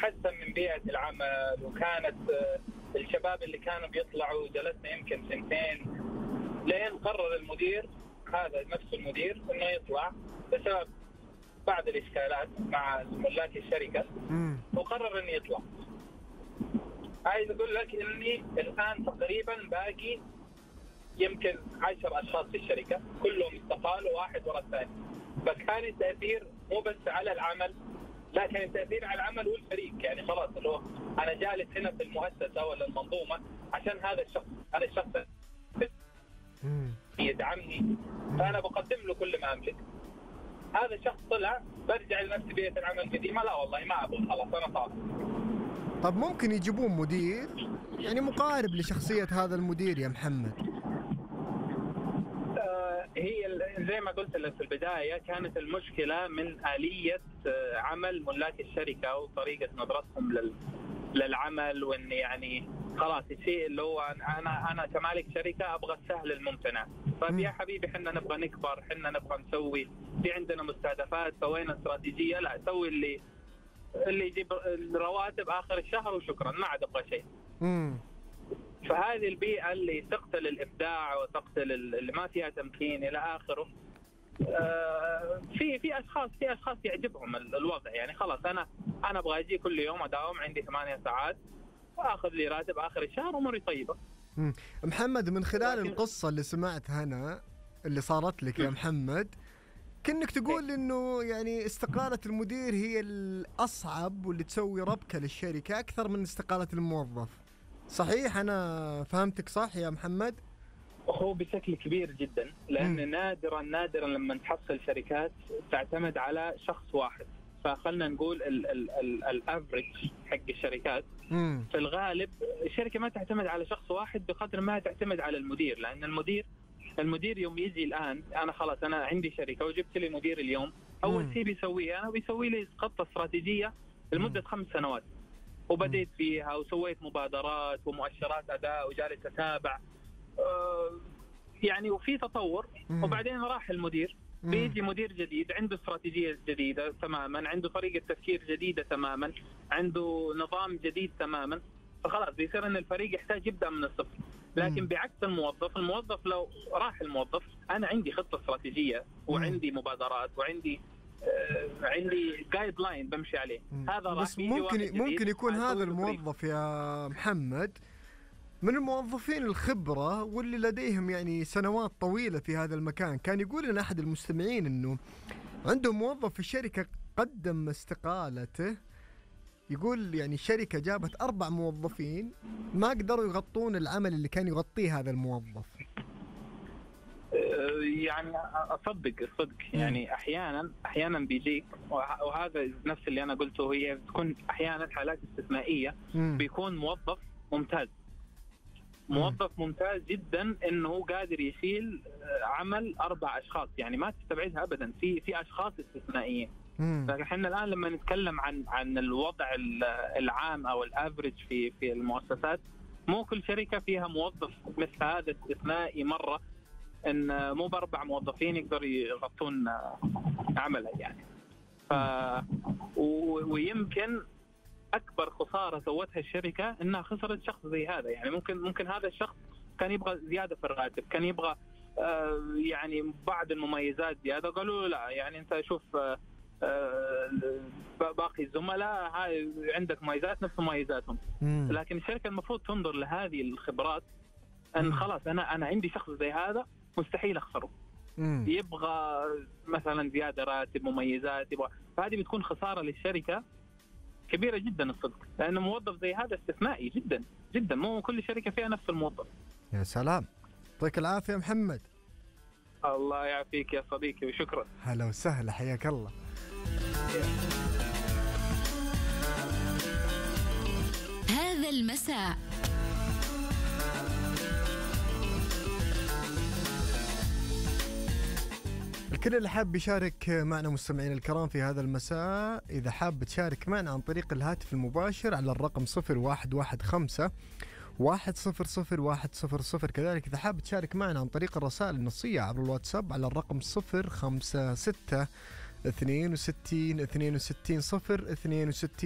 حسن من بيئة العمل، وكانت الشباب اللي كانوا بيطلعوا جلسنا يمكن سنتين لين قرر المدير، هذا نفس المدير، انه يطلع بسبب بعض الاشكالات مع ملاك الشركة، وقرر انه يطلع. عايز اقول لك اني الان تقريبا باقي يمكن 10 اشخاص في الشركة، كلهم استقالوا واحد ورا الثاني. فكان التأثير مو بس على العمل، لا كان التأثير على العمل والفريق. يعني خلاص اللي هو انا جالس هنا في المؤسسة ولا المنظومة عشان هذا الشخص، هذا الشخص يدعمني، فانا بقدم له كل ما املك. هذا الشخص طلع، برجع لنفس بيئة العمل القديمة، لا والله ما ابغى، خلاص انا طالع. طب ممكن يجيبون مدير يعني مقارب لشخصية هذا المدير يا محمد؟ هي زي ما قلت لك في البداية، كانت المشكلة من آلية عمل ملاك الشركة وطريقة نظرتهم للعمل، وإن يعني خلاص الشيء اللي هو أنا كمالك شركة أبغى السهل الممتنع. طيب يا حبيبي حنا نبغى نكبر، حنا نبغى نسوي، في عندنا مستهدفات، سوينا استراتيجية، لا سوي اللي يجيب الرواتب آخر الشهر وشكرا، ما عاد أبغى شيء. فهذه البيئة اللي تقتل الإبداع وتقتل اللي ما فيها تمكين إلى آخره. في أشخاص يعجبهم الوضع، يعني خلاص أنا أبغى أجي كل يوم أداوم، عندي 8 ساعات وأخذ لي راتب آخر الشهر وأموري طيبة. محمد، من خلال القصة اللي سمعتها أنا اللي صارت لك يا محمد، كأنك تقول إنه يعني استقالة المدير هي الأصعب واللي تسوي ربكة للشركة أكثر من استقالة الموظف. صحيح أنا فهمتك صح يا محمد؟ هو بشكل كبير جدا، لأن نادرا لما تحصل شركات تعتمد على شخص واحد. فخلنا نقول الافريج حق الشركات في الغالب الشركة ما تعتمد على شخص واحد بقدر ما تعتمد على المدير. لأن المدير يوم يجي الآن، أنا خلاص أنا عندي شركة وجبت لي مدير اليوم، أول شيء بيسوي لي خطة استراتيجية لمدة 5 سنوات، وبديت فيها وسويت مبادرات ومؤشرات أداء وجالس أتابع يعني، وفي تطور. وبعدين راح المدير، بيجي مدير جديد عنده استراتيجية جديدة تماما، عنده طريقة تفكير جديدة تماما، عنده نظام جديد تماما. فخلاص بيصير أن الفريق يحتاج يبدأ من الصفر. لكن بعكس الموظف لو راح الموظف، أنا عندي خطة استراتيجية وعندي مبادرات وعندي عندي جايد لاين بمشي عليه. هذا بس ممكن يكون هذا الموظف يا محمد من الموظفين الخبرة واللي لديهم يعني سنوات طويلة في هذا المكان. كان يقول لنا أحد المستمعين أنه عنده موظف في الشركة قدم استقالته، يقول يعني الشركة جابت 4 موظفين ما قدروا يغطون العمل اللي كان يغطيه هذا الموظف. يعني أصدق يعني أحيانا بيجيك، وهذا نفس اللي أنا قلته، هي تكون أحيانا حالات استثنائية. بيكون موظف ممتاز جدا انه قادر يشيل عمل 4 أشخاص، يعني ما تستبعدها ابدا. في اشخاص استثنائيين. لكن احنا الان لما نتكلم عن الوضع العام او الافريج في المؤسسات، مو كل شركه فيها موظف مثل هذا استثنائي مره، ان مو ب4 موظفين يقدروا يغطون عمله يعني. ويمكن أكبر خسارة سوتها الشركة إنها خسرت شخص زي هذا. يعني ممكن هذا الشخص كان يبغى زيادة في الراتب، كان يبغى يعني بعض المميزات زيادة، قالوا لا يعني أنت شوف باقي الزملاء هاي عندك مميزات نفس مميزاتهم. لكن الشركة المفروض تنظر لهذه الخبرات، أن خلاص أنا عندي شخص زي هذا مستحيل أخسره. يبغى مثلا زيادة راتب، مميزات، فهذه بتكون خسارة للشركة كبيرة جدا الصدق، لأنه موظف زي هذا استثنائي جدا جدا، مو كل شركة فيها نفس الموظف. يا سلام، يعطيك العافية محمد. الله يعافيك يا صديقي وشكرا. هلا وسهلا، حياك الله. هذا المساء الكل اللي حاب يشارك معنا مستمعين الكرام في هذا المساء، إذا حاب تشارك معنا عن طريق الهاتف المباشر على الرقم 0115-100-100. كذلك إذا حاب تشارك معنا عن طريق الرسائل النصية عبر الواتساب على الرقم 056-62-62-062.